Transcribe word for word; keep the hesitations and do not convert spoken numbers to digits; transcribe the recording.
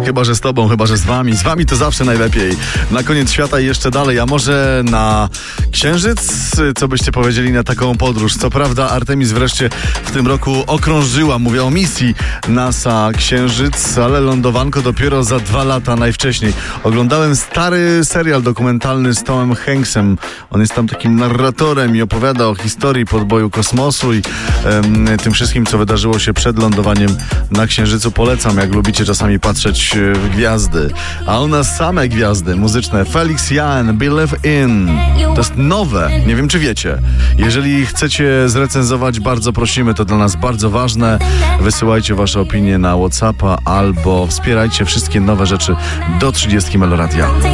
Chyba, że z tobą, chyba, że z wami. Z wami to zawsze najlepiej. Na koniec świata i jeszcze dalej, a może na Księżyc? Co byście powiedzieli na taką podróż? Co prawda Artemis wreszcie w tym roku okrążyła, mówię o misji NASA Księżyc, ale lądowanko dopiero za dwa lata najwcześniej. Oglądałem stary serial dokumentalny z Tomem Hanksem. On jest tam takim narratorem i opowiada o historii podboju kosmosu i em, tym wszystkim, co wydarzyło się przed lądowaniem na Księżycu. Polecam, jak lubicie czasami patrzeć w gwiazdy. A u nas same gwiazdy muzyczne. Felix Jaehn, Believe In. To jest nowe, nie wiem czy wiecie. Jeżeli chcecie zrecenzować, bardzo prosimy, to dla nas bardzo ważne. Wysyłajcie wasze opinie na WhatsAppa albo wspierajcie wszystkie nowe rzeczy do trzydziestki Meloradia.